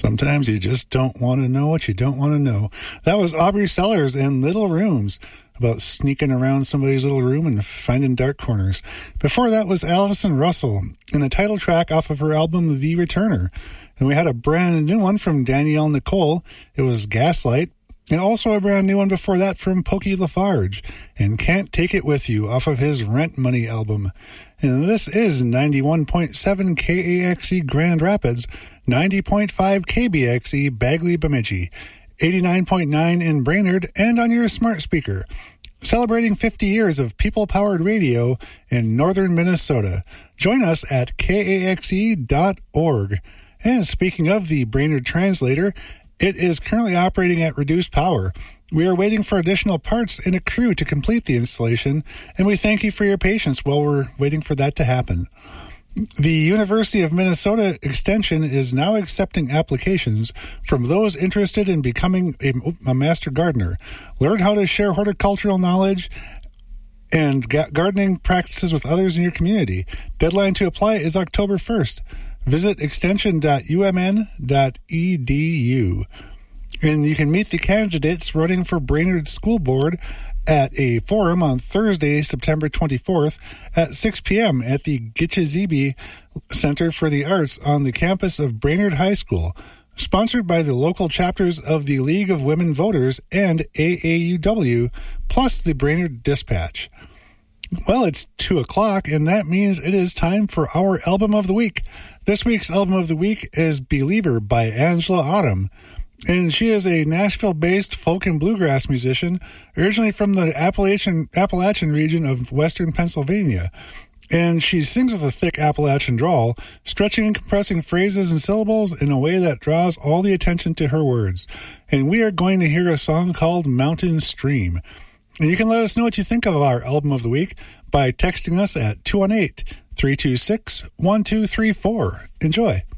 Sometimes you just don't want to know what you don't want to know. That was Aubrey Sellers in Little Rooms, about sneaking around somebody's little room and finding dark corners. Before that was Alison Russell in the title track off of her album The Returner. And we had a brand new one from Danielle Nicole. It was Gaslight. And also a brand new one before that from Pokey Lafarge and Can't Take It With You off of his Rent Money album. And this is 91.7 KAXE Grand Rapids, 90.5 KBXE Bagley Bemidji, 89.9 in Brainerd, and on your smart speaker. Celebrating 50 years of people-powered radio in northern Minnesota. Join us at kaxe.org. And speaking of the Brainerd Translator, it is currently operating at reduced power. We are waiting for additional parts and a crew to complete the installation, and we thank you for your patience while we're waiting for that to happen. The University of Minnesota Extension is now accepting applications from those interested in becoming a master gardener. Learn how to share horticultural knowledge and gardening practices with others in your community. Deadline to apply is October 1st. Visit extension.umn.edu. And you can meet the candidates running for Brainerd School Board at a forum on Thursday, September 24th at 6 p.m. at the Gitche Center for the Arts on the campus of Brainerd High School, sponsored by the local chapters of the League of Women Voters and AAUW, plus the Brainerd Dispatch. Well, it's 2 o'clock, and that means it is time for our Album of the Week. This week's Album of the Week is Believer by Angela Autumn. And she is a Nashville-based folk and bluegrass musician, originally from the Appalachian region of western Pennsylvania. And she sings with a thick Appalachian drawl, stretching and compressing phrases and syllables in a way that draws all the attention to her words. And we are going to hear a song called Mountain Stream. And you can let us know what you think of our Album of the Week by texting us at 218-326-1234. Enjoy.